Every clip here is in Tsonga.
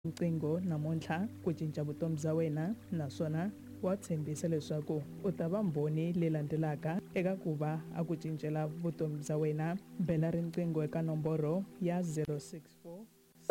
riqingho namuntlha ku cinca vutomi bya wena naswona wa tshembisa leswaku u ta va mbhoni leyi landzelaka eka ku va a ku cincela vutomi bya wena. Bela riqingho eka nomboro ya 064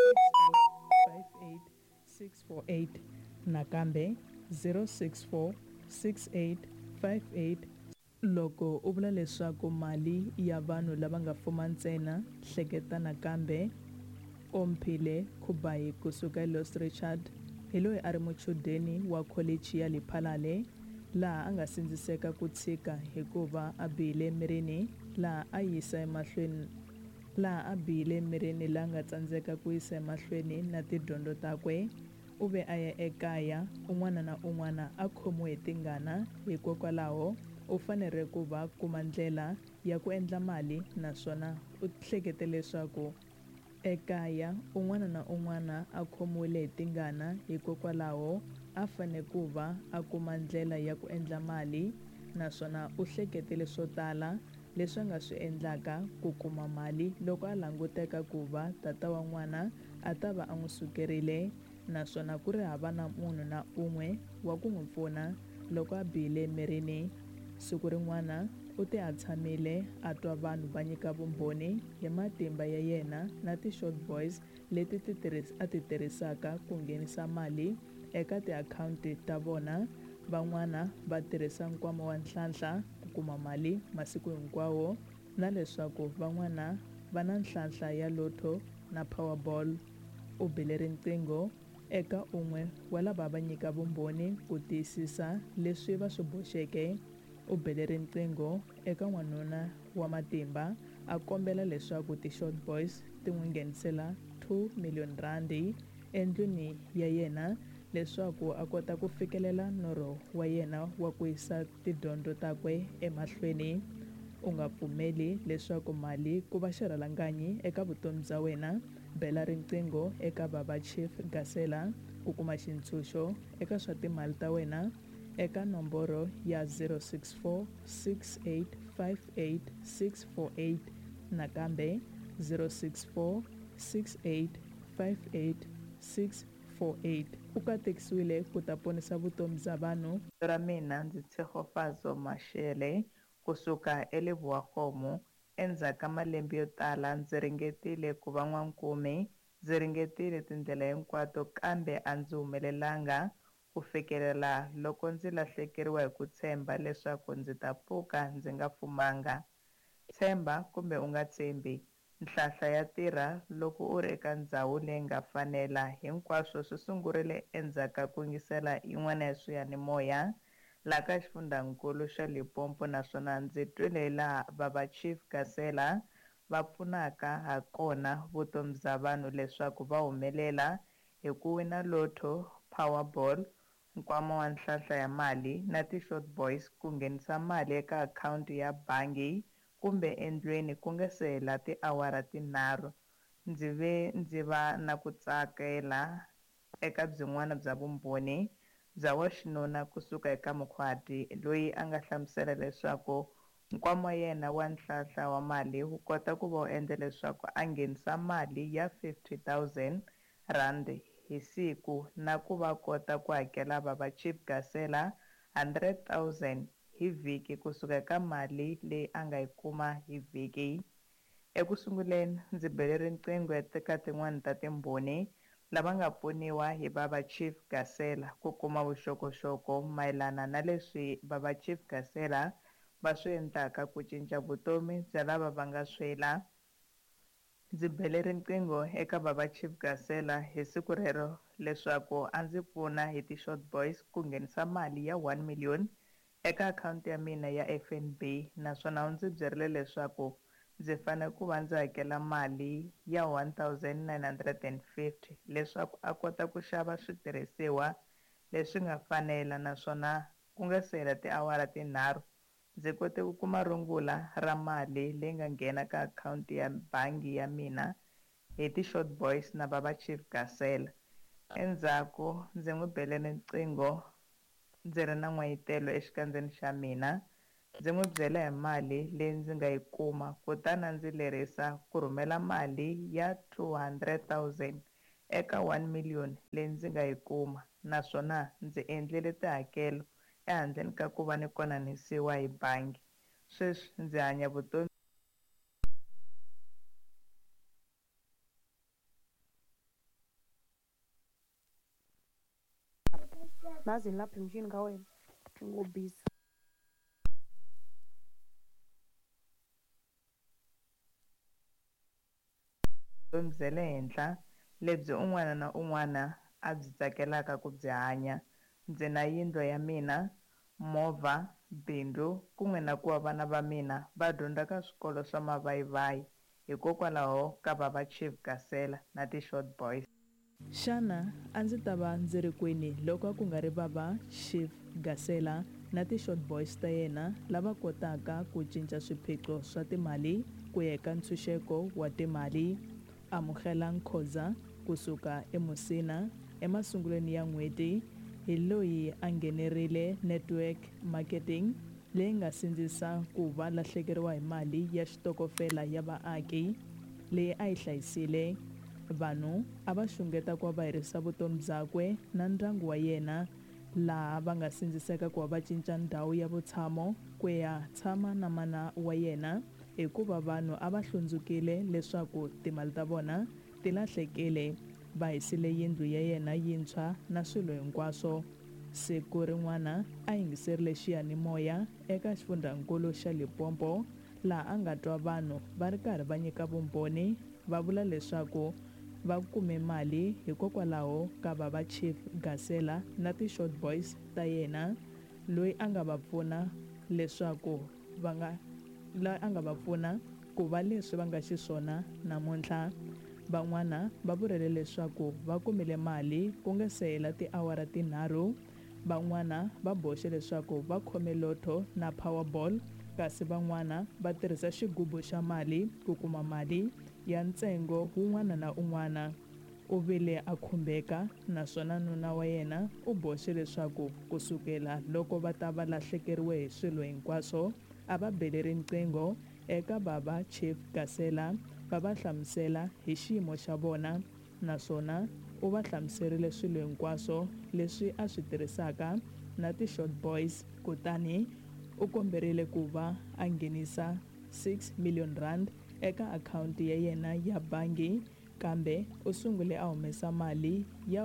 6858 648 nakambe 064 6858. Loko u vula leswaku mali ya vanhu lava nga fuma ntsena, hleketa nakambe Omphile Kubayi kusuka eLost Richard hi loyi a ri muchudeni wa kholichi ya Lephalale, laha a nga sindziseka ku tshika hikuva a bihile emirini, laha a bihile emirini laha nga tsandzeka ku yisa emahlweni na tidyondzo takwe. U ve a ya ekaya, un'wana na un'wana a khomiwe hi tingana, hikokwalaho u fanele ku va kuma ndlela ya ku endla mali, naswona u hlekete leswaku ekaya un'wana na un'wana a khomiwile hi tingana, hikokwalaho a fane ku va a kuma ndlela ya ku endla mali, naswona u hleketele swo tala leswi a nga swi endlaka ku kuma mali loko a languteka ku va tata wa n'wana a ta va a n'wi sukerile, naswona ku ri hava na munhu na un'we wa ku n'wi pfuna loko a bihile emirini. Siku rin'wana u te a tshamile a twa vanhu va nyika vumbhoni hi matimba ya yena na ti-short boys leti a ti tirhisaka ku nghenisa mali eka tiakhawunti ta vona. Van'wana va tirhisa nkwama wa nhlahla ku kuma mali masiku hinkwawo, na leswaku van'wana va na nhlahla ya lotto na powerball. U bele riqingho eka un'we wa lava va nyika vumbhoni ku tiyisisa leswi va swi boxeke. U bele riqingho eka n'wanuna wa matimba a kombela leswaku ti-short boys ti n'wi nghenisela 2 million randi endlwini ya yena leswaku a kota ku fikelela norho wa yena wa ku yisa tidyondzo takwe emahlweni. U nga pfumeli leswaku mali ku va xirhalanganyi eka vutomi bya wena. Bela riqingho eka baba Chief Gasela ku kuma xitshunxo eka swa timali ta wena eka nomboro ya 064 6858 648 nakambe 064 6858 648. U katekisiwile ku ta ponisa vutomi bya vanhu. Ra mina ndzi Tshegofazo Mashele kusuka eLeboakgomo. Endzhaku ka malembe yo tala ndzi ringetile ku va n'wankumi, ndzi ringetile tindlela hinkwato kambe a ndzi humelelanga ku fikelela loko ndzi lahlekeriwa hi ku tshemba leswaku ndzi ta pfuka ndzi nga fumanga. Tshemba kumbe u nga tshembi, nhlahla ya tirha loko u ri eka ndhawu leyi nga fanela. Hinkwaswo swi sungurile endzhaku ka ku yingisela yin'wana ya swiyanimoya laha ka xifundzankulu xa Limpopo, naswona ndzi twile laha baba Chief Gasela va pfunaka ha kona vutomi bya vanhu leswaku va humelela hi ku wina lotto, powerball, nkwama wa nhlahla ya mali na ti-short boys ku nghenisa mali eka akhawunti ya bangi kumbe endlwini ku nga se hela tiawara tinharhu. Ndzi va na ku tsakela eka byin'wana bya vumbhoni bya wa xinuna kusuka eka mukhwati loyi a nga hlamusela leswaku nkwama wa yena wa nhlahla wa mali wu kota ku va wu endla leswaku a nghenisa mali ya 50,000 rand hi siku, na ku va kota ku hakela baba Chief Gasela 100,000 hi vhiki kusuka eka mali leyi a nga yi kuma hi vhiki. Eku sunguleni ndzi bele riqingho eka tin'wani ta timbhoni lava nga pfuniwa hi baba Chief Gasela ku kuma vuxokoxoko mayelana na leswi baba Chief Gasela va swi endlaka ku cinca vutomi bya lava va nga swela. Ndzi bele riqingho eka baba Chief Gasela hi siku rero leswaku a ndzi pfuna hi ti-short boys ku nghenisa mali ya 1 million eka akhawunti ya mina ya FNB, naswona u ndzi byerile leswaku ndzi fanele ku va ndzi hakela mali ya 1,950 leswaku a kota ku xava switirhisiwa leswi nga fanela, naswona ku nga se hela tiawara tinharhu ndzi kote ku kuma rungula ra mali leyi nga nghena ka akhawunti ya bangi ya mina hi ti-short boys na baba Chief Gasela. Endzhaku ndzi n'wi bele riqingho ndzi ri na n'wayitelo exikandzeni xa mina, ndzi n'wi byela hi mali leyi ndzi nga yi kuma, kutani ndzi lerisa ku rhumela mali ya 200,000 eka 1 million leyi ndzi nga yi kuma, naswona ndzi endlile tihakelo ehandleni ka ku va ni konanisiwa hi bangi. Sweswi ndzi hanya vutomi nazi lapha emshini ka wena ngo busy. bya le henhla lebyi un'wana na un'wana a byi tsakelaka ku byi hanya. Ndzi na yindlu ya mina, movha, bindzu, kun'we na ku va vana va mina va dyondza ka swikolo swa mavayivayi hikokwalaho ka baba Chief Gasela na ti-Short Boys. Xana a ndzi ta va ndzi ri kwini loko a ku nga ri baba Chief Gasela na ti-Short Boys ta yena lava kotaka ku cinca swiphiqo swa timali ku ya eka ntshunxeko wa timali? Amukela Nkhoza kusuka eMusina emasungulweni ya n'hweti hi loyi a nghenerile network marketing leyi nga sindzisa ku va lahlekeriwa hi mali ya xitokofela ya vaaki leyi a yi hlayisile. Vanhu a va xungeta ku va va herisa vutomi byakwe na ndyangu wa yena, laha va nga sindziseka ku va va cinca ndhawu ya vutshamo ku ya tshama na mana wa yena hikuva vanhu a va hlundzukile leswaku timali ta vona ti lahlekile. Va hisile yindlu ya yena yintshwa na swilo hinkwaswo. Siku rin'wana a yingiserile xiyanimoya eka xifundzankulu xa Limpopo, laha a nga twa vanhu va ri karhi va nyika vumbhoni va vula leswaku va kume mali hikokwalaho ka baba Chief Gasela na ti-Short Boys ta yena, loyi a nga va pfuna leswaku a nga va pfuna ku va leswi va nga xiswona namuntlha. Van'wana va vurile leswaku va kumile mali ku nga se hela tiawara tinharhu. Van'wana va boxe leswaku va khome lotto na Powerball, kasi van'wana va tirhisa xigubu xa mali ku kuma mali ya ntsengo wun'wana na un'wana. U vile a khumbeka, naswona nuna wa yena u boxe leswaku kusukela loko va ta va lahlekeriwe hi swilo hinkwaswo a va bele riqingho eka baba Chief Gasela va va hlamusela hi xiyimo xa vona, naswona u va hlamuserile swilo hinkwaswo leswi a swi tirhisaka na ti-Short Boys. Kutani u komberile ku va a nghenisa 6 million rand eka akhawunti ya yena ya bangi, kambe u sungule a humesa mali ya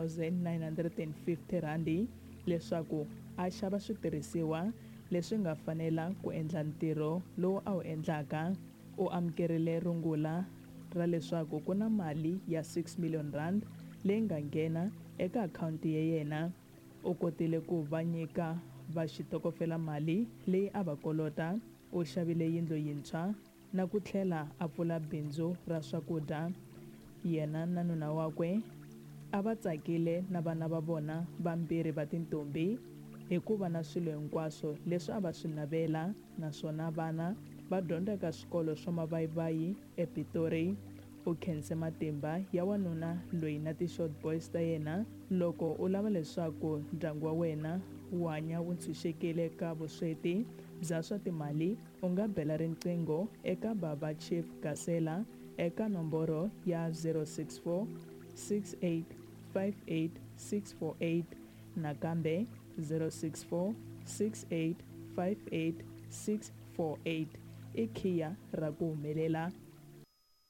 1950 randi leswaku a xava switirhisiwa leswi nga fanela ku endla ntirho lowu a wu endlaka. U amukerile rungula ra leswaku ku na mali ya 6 million rand leyi nga nghena eka akhawunti ya yena. U kotile ku va nyika va xitokofela mali leyi a va kolota. U xavile yindlu yintshwa na ku tlhela a pfula bindzu ra swakudya. Yena na nuna wakwe a va tsakile na vana va vona vambirhi va tintombi hikuva na swilo hinkwaswo leswi a va swi navela, naswona vana va dyondza eka swikolo swa mavayivayi ePitori. U khense matimba ya wanuna loyi na ti-Short Boys ta yena. Loko u lava leswaku ndyangu wa wena wu hanya wu ntshunxekile ka vusweti bya swa timali, u nga bela riqingho eka baba Chief Gasela eka nomboro ya 064 68 58 648 nakambe 064 68 58 648. I khiya ra ku humelela.